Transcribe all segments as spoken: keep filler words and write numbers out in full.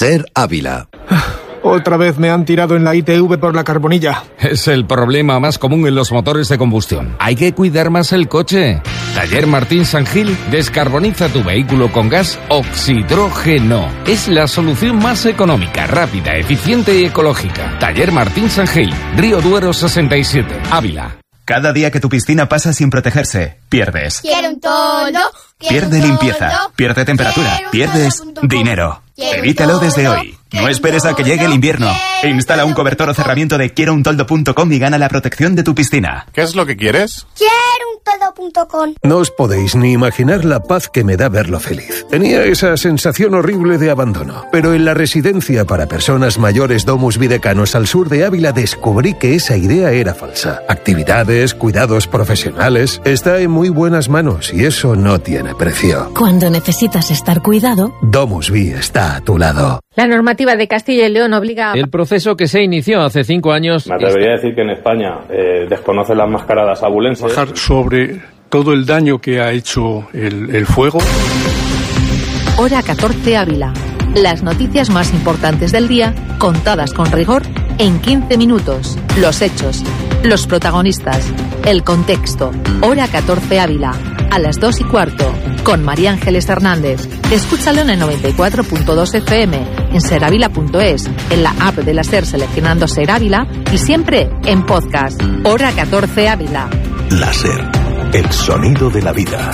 SER Ávila. Otra vez me han tirado en la I T V por la carbonilla. Es el problema más común en los motores de combustión. Hay que cuidar más el coche. Taller Martín San Gil descarboniza tu vehículo con gas oxidrógeno. Es la solución más económica, rápida, eficiente y ecológica. Taller Martín San Gil, Río Duero sesenta y siete, Ávila. Cada día que tu piscina pasa sin protegerse, pierdes. Quiero un toldo. Pierde limpieza, pierde temperatura, pierdes dinero. Evítalo desde hoy. No esperes a que llegue el invierno. Instala un cobertor o cerramiento de quiero un toldo punto com y gana la protección de tu piscina. ¿Qué es lo que quieres? Quiero un toldo punto com. No os podéis ni imaginar la paz que me da verlo feliz. Tenía esa sensación horrible de abandono. Pero en la residencia para personas mayores Domus Videcanos al sur de Ávila descubrí que esa idea era falsa. Actividades, cuidados profesionales, está en muy buenas manos y eso no tiene precio. Cuando necesitas estar cuidado, Domus Vi está a tu lado. La normativa de Castilla y León obliga a... El proceso que se inició hace cinco años... Me atrevería a decir que en España eh, desconocen las mascaradas abulenses. Bajar sobre todo el daño que ha hecho el, el fuego. Hora catorce Ávila. Las noticias más importantes del día, contadas con rigor, en quince minutos. Los hechos, los protagonistas, el contexto. Hora catorce Ávila. A las dos y cuarto, con María Ángeles Hernández. Escúchalo en el noventa y cuatro punto dos F M, en seravila punto es, en la app de la SER seleccionando SER Ávila y siempre en podcast. Hora catorce Ávila. La SER, el sonido de la vida.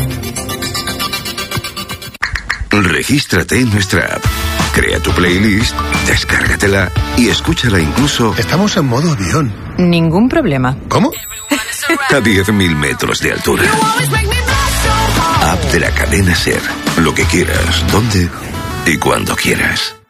Regístrate en nuestra app. Crea tu playlist, descárgatela y escúchala incluso... Estamos en modo avión. Ningún problema. ¿Cómo? A diez mil metros de altura. App de la cadena SER. Lo que quieras, donde y cuando quieras.